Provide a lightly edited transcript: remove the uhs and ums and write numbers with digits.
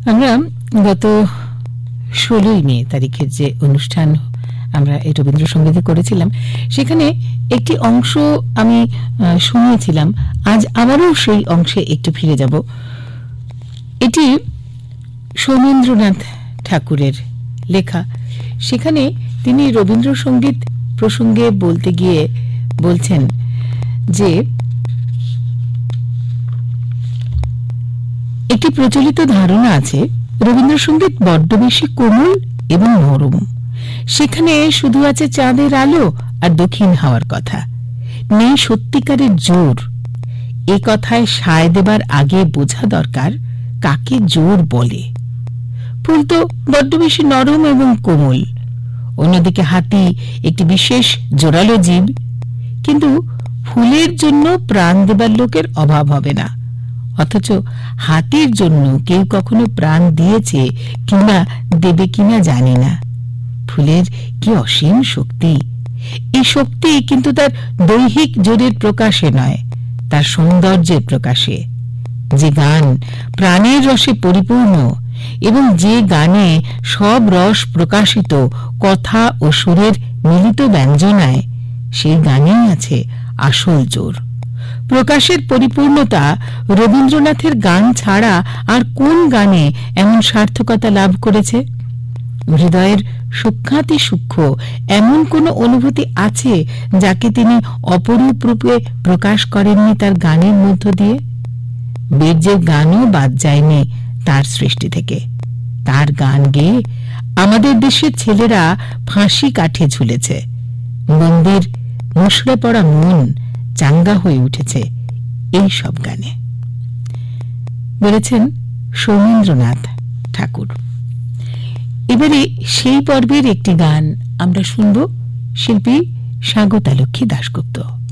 আমরা গত 16ই মে তারিখের যে অনুষ্ঠান আমরা এই রবীন্দ্রসঙ্গীতে করেছিলাম, সেখানে একটি অংশ আমি শুনিয়েছিলাম। আজ আবারও সেই অংশে একটু ফিরে যাব। এটি সৌমেন্দ্রনাথ ঠাকুরের লেখা। সেখানে তিনি রবীন্দ্রসঙ্গীত প্রসঙ্গে বলতে গিয়ে বলছেন যে একটি প্রচলিত ধারণা আছে রবীন্দ্রসঙ্গীত বড্ড বেশি কোমল এবং নরম। সেখানে শুধু আছে চাঁদের আলো আর দক্ষিণ হাওয়ার কথা, নেই সত্যিকারের জোর। এ কথায় সায় দেবার আগে বোঝা দরকার কাকে জোর বলে। ফুল তো বড্ড বেশি নরম এবং কোমল। অন্যদিকে হাতি একটি বিশেষ জোরালো জীব, কিন্তু ফুলের জন্য প্রাণ দেবার লোকের অভাব হবে না। অথচ হাতির জন্য কেউ কখনো প্রাণ দিয়েছে কিংবা দেবে কিনা জানি না। ফুলের কি অসীম শক্তি! এই শক্তি কিন্তু তার দৈহিক জোরের প্রকাশে নয়, তার সৌন্দর্যের প্রকাশে। যে গান প্রাণের রসে পরিপূর্ণ এবং যে গানে সব রস প্রকাশিত কথা ও সুরের মিলিত ব্যঞ্জনায়, সেই গানেই আছে আসল জোর। প্রকাশের পরিপূর্ণতা রবীন্দ্রনাথের গান ছাড়া আর কোন গানে এমন সার্থকতা লাভ করেছে? হৃদয়ের সূক্ষ্মাতি সূক্ষ্ম এমন কোন অনুভূতি আছে যাকে তিনি অপরূপ রূপে প্রকাশ করেননি তার গানের মধ্য দিয়ে? বীর্যের গানও বাদ যায়নি তার সৃষ্টি থেকে। তার গান গেয়ে আমাদের দেশের ছেলেরা ফাঁসি কাঠে ঝুলেছে, বন্দির মুষড়ে পড়া মন চাঙ্গা হয়ে উঠেছে এই সব গানে, বলেছেন সৌমেন্দ্রনাথ ঠাকুর। এবারে সেই পর্বের একটি গান আমরা শুনব শিল্পী স্বাগতা লক্ষ্মী দাশগুপ্ত।